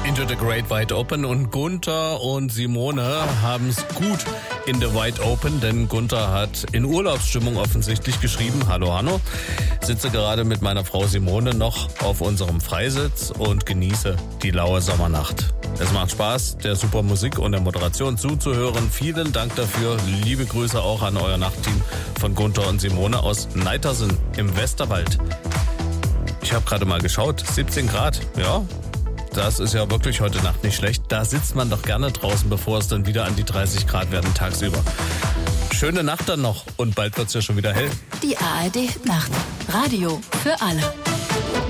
Into the Great Wide Open und Gunther und Simone haben es gut in the Wide Open, denn Gunther hat in Urlaubsstimmung offensichtlich geschrieben, hallo Hanno, sitze gerade mit meiner Frau Simone noch auf unserem Freisitz und genieße die laue Sommernacht. Es macht Spaß, der super Musik und der Moderation zuzuhören. Vielen Dank dafür. Liebe Grüße auch an euer Nachtteam von Gunther und Simone aus Neitersen im Westerwald. Ich habe gerade mal geschaut, 17 Grad, ja. Das ist ja wirklich heute Nacht nicht schlecht. Da sitzt man doch gerne draußen, bevor es dann wieder an die 30 Grad werden tagsüber. Schöne Nacht dann noch und bald wird's ja schon wieder hell. Die ARD Nacht. Radio für alle.